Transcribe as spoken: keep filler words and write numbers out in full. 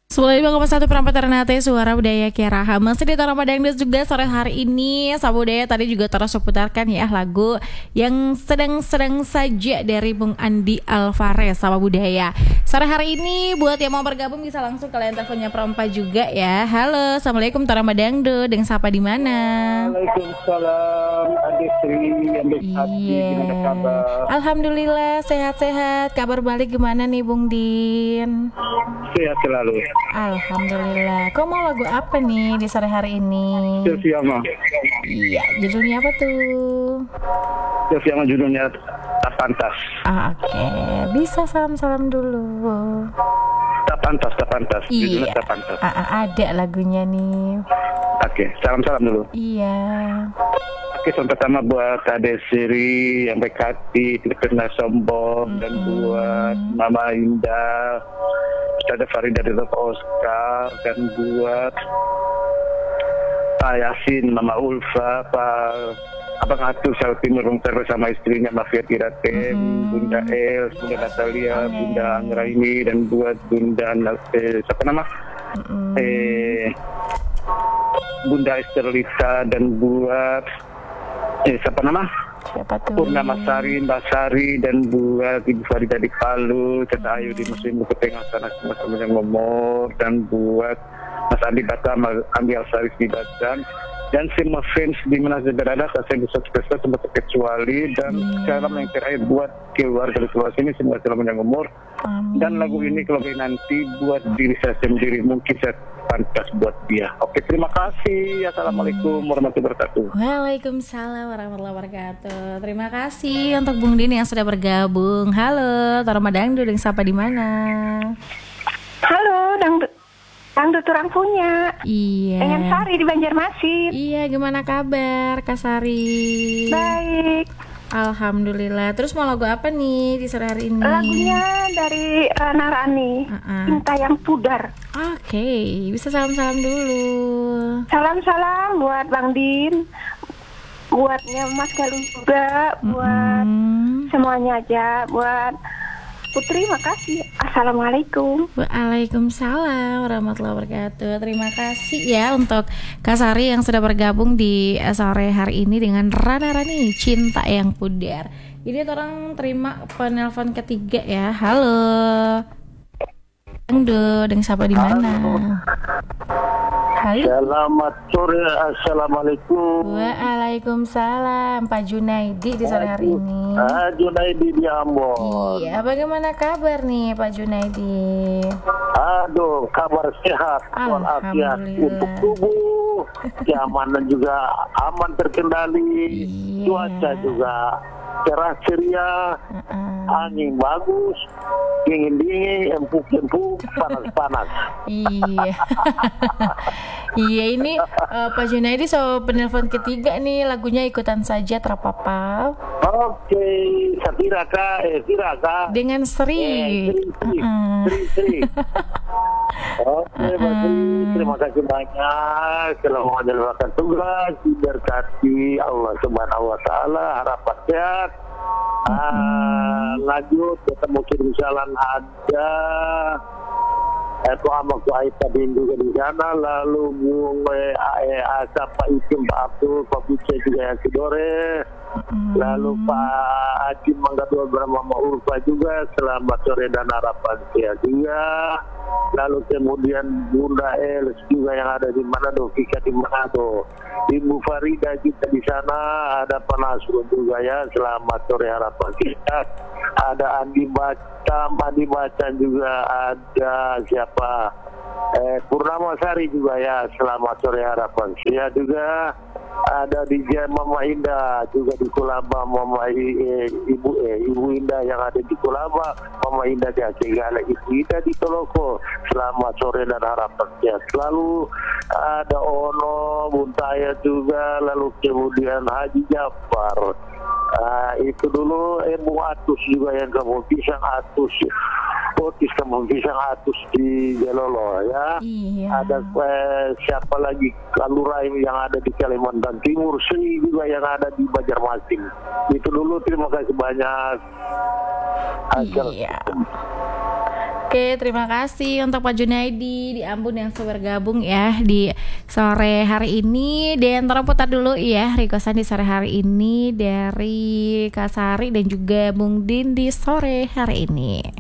sembilan puluh lima koma satu Perempat Ternate Suara Budaya Kiaraha. Masih di Tanah Madangdut juga sore hari ini. Sahabat Budaya tadi juga terus seputarkan ya lagu yang sedang-sedang saja dari Bung Andi Alvarez, Sahabat Budaya. Sore hari ini buat yang mau bergabung bisa langsung kalian teleponnya Perempat juga ya. Halo, Assalamualaikum Tanah Madangdut. Dengan siapa di mana? Waalaikumsalam Adik Sri yang hati, gimana kabar? Alhamdulillah sehat-sehat. Kabar balik gimana nih Bung Din? Sehat selalu. Alhamdulillah. Kau mau lagu apa nih di sore hari ini? Silviama. Iya, judulnya apa tuh? Silviama judulnya Tak Pantas. Ah, oke, okay. Bisa salam-salam dulu. Tak Pantas, Tak Pantas. Judulnya Iya. Tak Pantas. Ah, ah, ada lagunya nih. Oke, salam-salam dulu. Iya. Oke, yang pertama buat Ade Siri yang baik hati, tidak pernah sombong, mm-hmm. dan buat Mama Indah, ada Farida dari Oscar, dan buat Pak Yasin, Mama Ulfa, Pak Abang Atu Jawa Timur bersama istrinya Mafia Tiratem, mm-hmm. Bunda Els, Bunda Natalia, okay. Bunda Anggraini, dan buat Bunda eh, siapa nama? Mm-hmm. Eh, Bunda Esterlita, dan buat eh, siapa nama? Siapa tuh? Purnama Sari, Mbak Sari, dan buat Ibu Farida di Palu, Teta Ayu di Muslim Buku Tengah Sana sama yang ngomor, dan buat Mas Andi Batam, Andi Alsaris di Batam, dan semua fans di mana saya berada, saya bisa spesial semua terkecuali, dan hmm. salam yang terakhir buat keluarga di luar sini semua salam yang ngomor. Amin. Dan lagu ini kalau nanti buat diri saya sendiri mungkin saya pantas buat dia. Oke, terima kasih. Assalamualaikum warahmatullahi wabarakatuh. Waalaikumsalam warahmatullahi wabarakatuh. Terima kasih untuk Bung Din yang sudah bergabung. Halo, Tanah Madangdut dengan siapa di mana? Halo, Dangdut Dangdut Turang punya. Iya. Dengan Sari di Banjarmasin. Iya, gimana kabar Kak Sari? Baik. Alhamdulillah. Terus mau lagu apa nih di sore hari ini? Lagunya dari Rana Rani, uh-uh. Cinta Yang Pudar. Oke, okay. Bisa salam-salam dulu. Salam-salam buat Bang Din, buatnya Mas Galung juga, buat mm-hmm. semuanya aja, buat Putri, makasih. Assalamualaikum. Waalaikumsalam warahmatullahi wabarakatuh. Terima kasih ya untuk Kak Sari yang sudah bergabung di sore hari ini dengan Rana Rani, Cinta Yang Pudar. Ini orang terima penelpon ketiga ya. Halo. Dangdut, dengan siapa di mana? Halo. Selamat sore, assalamualaikum. Waalaikumsalam, Pak Junaidi di sore hari ini. Pak Junaidi di Ambon. Iya, bagaimana kabar nih Pak Junaidi? Aduh, kabar sehat, walafiat untuk tubuh, keamanan juga aman terkendali, iya. Cuaca juga cerah ceria, uh-uh. angin bagus, dingin dingin, empuk empuk, panas panas. Iya. Iya ini uh, Pak Junaidi so penelpon ketiga nih, lagunya ikutan saja terpapar. Oke, Satira kak, eh Sira kak. Dengan Sri. Eh, Sri, Sri, uh-uh. Sri, Sri. Oke, uh-uh. Mbak Sri, terima kasih banyak. Selamat menjalankan tugas, diberkati Allah Subhanahu Wa Taala, harapan sehat. Uh, lanjut ketemu kirim jalan ada. Itu amak ku Aisyah bin juga di sana, lalu Bung Asap, Pak Ikim, Pak Abdul, Pak Buce juga yang Sidore, mm. lalu Pak Haji Mangga Dua Mama Urfa juga, selamat sore dan harapan sehat juga, lalu kemudian Bunda Els juga yang ada di Manado, Fika di Manado, Ibu Farida kita di sana, ada Panasur juga ya, selamat sore harapan sehat, ada Andi Baca, Andi Baca juga ada siapa? Eh, Purnama Sari juga ya, selamat sore harapan sehat juga, ada di Mama Indah juga di Kulaba, Mama eh, Ibu eh, Ibu Indah yang ada di Kulaba, Mama Indah di Aceh Gala, Ibu Indah di Toloko, selamat sore dan harapan sehat selalu, ada Ono Buntaya juga, lalu kemudian Haji Jafar. Uh, itu dulu Ibu Atus juga yang kamu pisang Atus Otis kamu pisang Atus di Jelolo ya. Iya. Ada eh, siapa lagi Kaluraim yang ada di Kalimantan Timur, Sri juga yang ada di Banjarmasin. Itu dulu, terima kasih banyak. Iya. Oke, terima kasih untuk Pak Junaidi di Ambon yang sudah bergabung ya di sore hari ini. Dan terputar dulu ya requestan di sore hari ini dari Kak Sari dan juga Bung Din di sore hari ini.